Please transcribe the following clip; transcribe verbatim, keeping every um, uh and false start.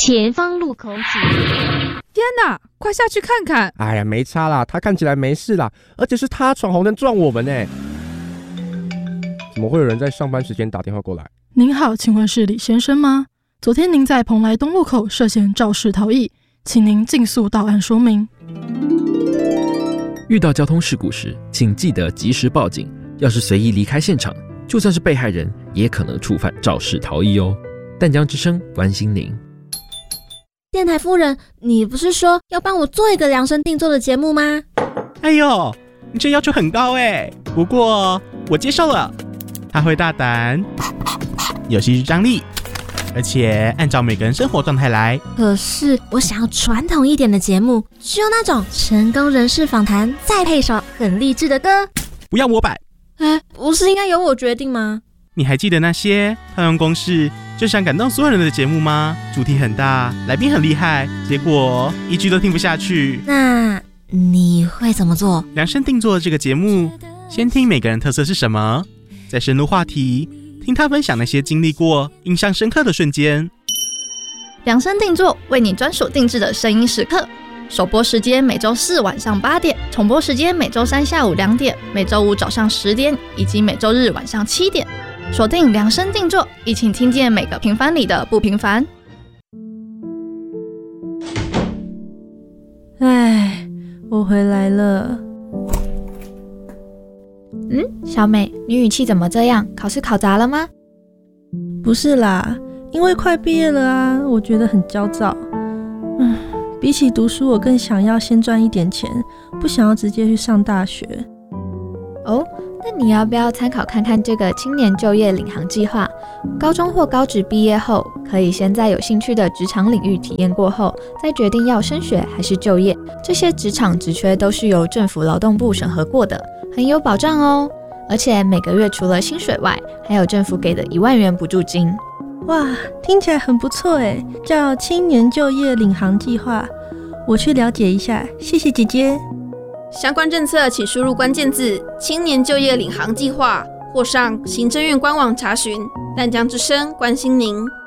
前方路口请。 天哪，快下去看看！ 哎呀，没差啦，他看起来没事啦，而且是他闯红灯撞我们呢。怎么会有人在上班时间打电话过来？ 您好，请问是李先生吗？昨天您在蓬莱东路口涉嫌肇事逃逸，请您尽速到案说明。 遇到交通事故时，请记得及时报警。要是随意离开现场，就算是被害人，也可能触犯肇事逃逸哦。淡江之声关心您。 电台夫人，你不是说要帮我做一个量身定做的节目吗？ 哎呦，你这要求很高哎，不过我接受了。他会大胆，有戏剧张力，而且按照每个人生活状态来。 可是我想要传统一点的节目，只有那种成功人士访谈，再配首很励志的歌。 不要模板。 哎，不是应该由我决定吗？ 你还记得那些套用公式就想感动所有人的节目吗？主题很大，来宾很厉害，结果一句都听不下去。 那你会怎么做？ 量身定做这个节目，先听每个人特色是什么，再深入话题，听他分享那些经历过印象深刻的瞬间。 量身定做，为你专属定制的声音时刻。首播时间每周四晚上八点，重播时间每周三下午两点，每周五早上十点，以及每周日晚上七点。锁定量身定做，一起听见每个平凡里的不平凡。 唉，我回来了。 嗯，小美，你语气怎么这样？考试考砸了吗？ 不是啦，因为快毕业了啊，我觉得很焦躁。嗯，比起读书，我更想要先赚一点钱，不想要直接去上大学。 哦，那你要不要参考看看这个青年就业领航计划？高中或高职毕业后，可以先在有兴趣的职场领域体验过后，再决定要升学还是就业。这些职场职缺都是由政府劳动部审核过的，很有保障哦。而且每个月除了薪水外，还有政府给的一万元补助金。 哇，听起来很不错耶，叫青年就业领航计划，我去了解一下，谢谢姐姐。 相关政策请输入关键字青年就业领航计划，或上行政院官网查询。淡江之声关心您。